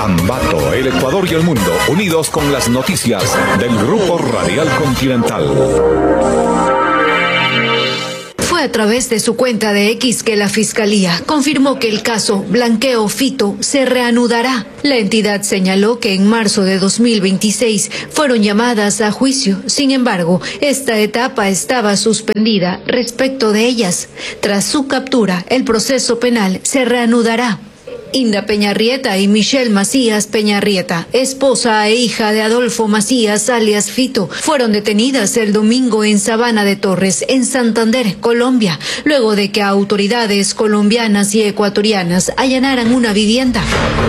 Ambato, el Ecuador y el mundo, unidos con las noticias del Grupo Radial Continental. Fue a través de su cuenta de X que la Fiscalía confirmó que el caso Blanqueo Fito se reanudará. La entidad señaló que en marzo de 2026 fueron llamadas a juicio. Sin embargo, esta etapa estaba suspendida respecto de ellas. Tras su captura, el proceso penal se reanudará. Inda Peñarrieta y Michelle Macías Peñarrieta, esposa e hija de Adolfo Macías alias Fito, fueron detenidas el domingo en Sabana de Torres, en Santander, Colombia, luego de que autoridades colombianas y ecuatorianas allanaran una vivienda.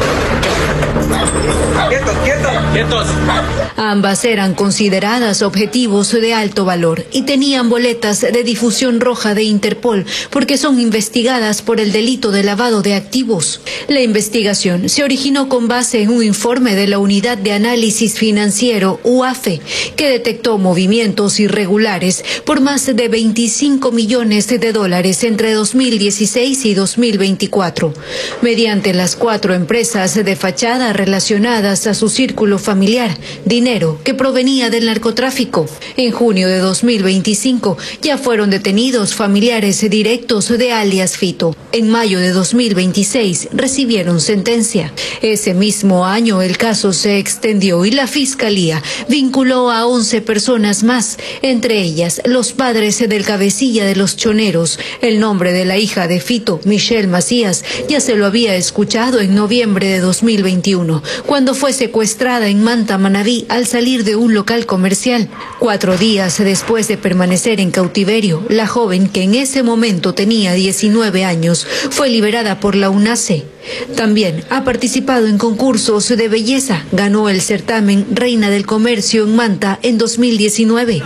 ¡Quietos! Ambas eran consideradas objetivos de alto valor y tenían boletas de difusión roja de Interpol porque son investigadas por el delito de lavado de activos. La investigación se originó con base en un informe de la Unidad de Análisis Financiero, UAFE, que detectó movimientos irregulares por más de 25 millones de dólares entre 2016 y 2024, mediante las 4 empresas de fachada relacionadas a su círculo familiar, dinero que provenía del narcotráfico. En junio de 2025 ya fueron detenidos familiares directos de alias Fito. En mayo de 2026 recibieron sentencia. Ese mismo año el caso se extendió y la Fiscalía vinculó a 11 personas más, entre ellas los padres del cabecilla de los choneros. El nombre de la hija de Fito, Michelle Macías, ya se lo había escuchado en noviembre de 2021, cuando fue secuestrada en Manta, Manabí, al salir de un local comercial. 4 días después de permanecer en cautiverio, la joven, que en ese momento tenía 19 años, fue liberada por la UNACE. También ha participado en concursos de belleza. Ganó el certamen Reina del Comercio en Manta en 2019.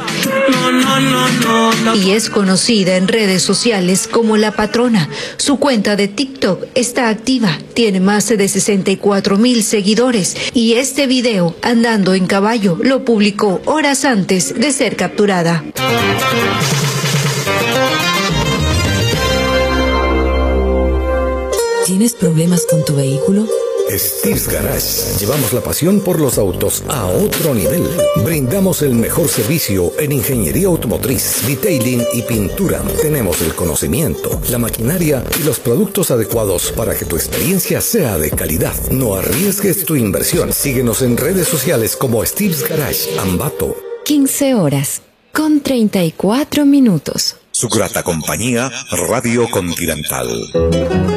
Y es conocida en redes sociales como La Patrona. Su cuenta de TikTok está activa. Tiene más de 64,000 seguidores. Y este video, andando en caballo, lo publicó horas antes de ser capturada. ¿Tienes problemas con tu vehículo? Steve's Garage. Llevamos la pasión por los autos a otro nivel. Brindamos el mejor servicio en ingeniería automotriz, detailing y pintura. Tenemos el conocimiento, la maquinaria y los productos adecuados para que tu experiencia sea de calidad. No arriesgues tu inversión. Síguenos en redes sociales como Steve's Garage Ambato. 15 horas con 34 minutos. Su grata compañía, Radio Continental.